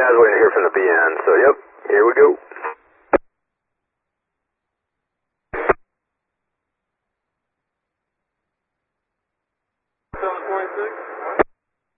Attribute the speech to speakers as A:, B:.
A: I was waiting to hear from the BN, so yep, here we go.